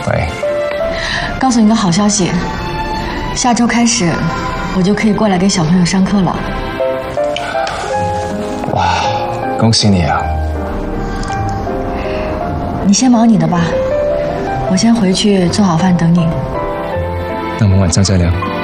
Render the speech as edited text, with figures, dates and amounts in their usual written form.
喂， 告诉你个好消息，下周开始我就可以过来给小朋友上课了。 哇，恭喜你啊！ 你先忙你的吧，我先回去做好饭等你。 那我们晚上再聊。